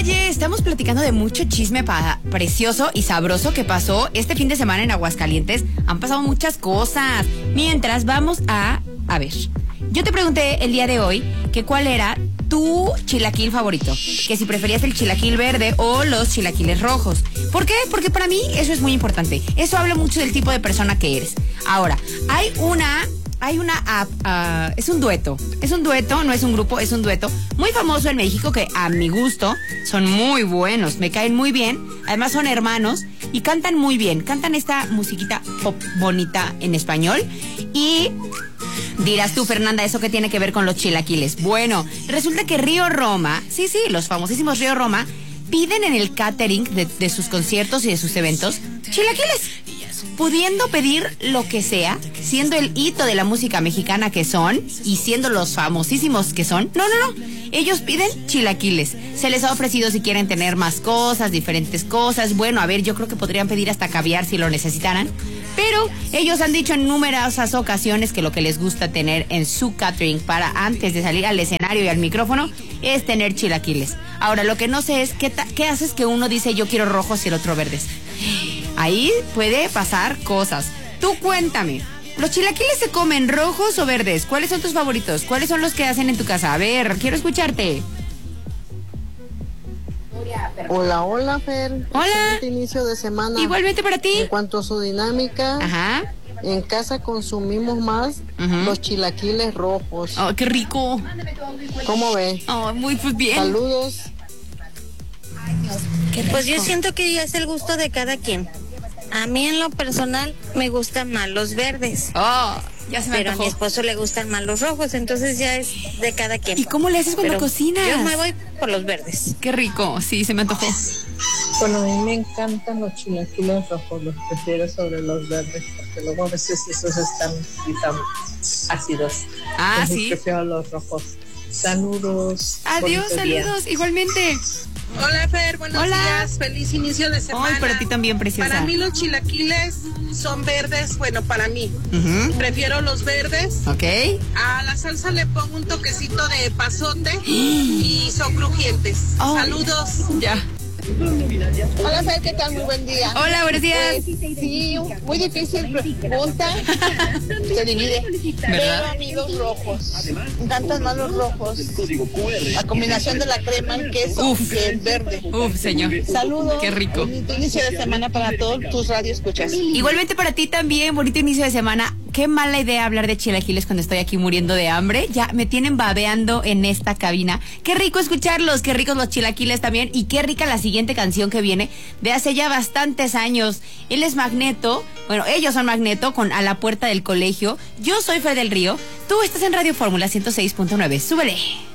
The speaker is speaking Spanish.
Oye, estamos platicando de mucho chisme precioso y sabroso que pasó este fin de semana en Aguascalientes. Han pasado muchas cosas. Mientras vamos a ver. Yo te pregunté el día de hoy que cuál era tu chilaquil favorito. Que si preferías el chilaquil verde o los chilaquiles rojos. ¿Por qué? Porque para mí eso es muy importante. Eso habla mucho del tipo de persona que eres. Ahora, hay una app, es un dueto, no es un grupo, es un dueto muy famoso en México que a mi gusto son muy buenos, me caen muy bien, además son hermanos y cantan muy bien, cantan esta musiquita pop bonita en español y dirás tú, Fernanda, ¿eso qué tiene que ver con los chilaquiles? Bueno, resulta que Río Roma, sí, los famosísimos Río Roma, piden en el catering de sus conciertos y de sus eventos chilaquiles. Pudiendo pedir lo que sea, siendo el hito de la música mexicana que son y siendo los famosísimos que son, no, ellos piden chilaquiles. Se les ha ofrecido si quieren tener más cosas, diferentes cosas. Bueno, a ver, yo creo que podrían pedir hasta caviar si lo necesitaran. Pero ellos han dicho en numerosas ocasiones que lo que les gusta tener en su catering para antes de salir al escenario y al micrófono es tener chilaquiles. Ahora, lo que no sé es qué haces que uno dice yo quiero rojos y el otro verdes. Ahí puede pasar cosas. Tú cuéntame, ¿los chilaquiles se comen rojos o verdes? ¿Cuáles son tus favoritos? ¿Cuáles son los que hacen en tu casa? A ver, quiero escucharte. Hola, Fer. Hola. Excelente inicio de semana. Igualmente para ti. En cuanto a su dinámica, Ajá. En casa consumimos más los chilaquiles rojos. Oh, qué rico. ¿Cómo ve? Oh, muy pues bien. Saludos. Pues yo siento que ya es el gusto de cada quien. A mí en lo personal me gustan más los verdes. Oh, ya se me pero antojó. a mi esposo le gustan más los rojos, entonces ya es de cada quien. ¿Y cómo le haces cuando cocinas? Yo me voy por los verdes. Qué rico, sí, se me antojó. Bueno, a mí me encantan los chilaquiles rojos, los prefiero sobre los verdes, porque luego a veces esos están ácidos. Ah, entonces sí. prefiero los rojos. Saludos. Adiós, saludos, igualmente. Hola, Fer, buenos días, feliz inicio de semana. Ay, para ti también, preciosa. Para mí los chilaquiles son verdes, bueno, para mí. Prefiero los verdes. Ok. A la salsa le pongo un toquecito de pasote y son crujientes. Oh, saludos. Ya. Hola, Fer, ¿qué tal? Muy buen día. Hola, buenos días. Pues, sí, muy difícil pregunta. Se divide. Pero a mí los rojos. Me encantan más los rojos. La combinación de la crema, el queso y el verde. Uf, señor. Saludos. Qué rico. Bonito inicio de semana para todos tus radioescuchas. Igualmente para ti también, bonito inicio de semana. Qué mala idea hablar de chilaquiles cuando estoy aquí muriendo de hambre. Ya me tienen babeando en esta cabina. Qué rico escucharlos, qué ricos los chilaquiles también. Y qué rica la siguiente canción que viene de hace ya bastantes años. Él es Magneto, bueno, ellos son Magneto con A la Puerta del Colegio. Yo soy Fer del Río. Tú estás en Radio Fórmula 106.9. Súbele.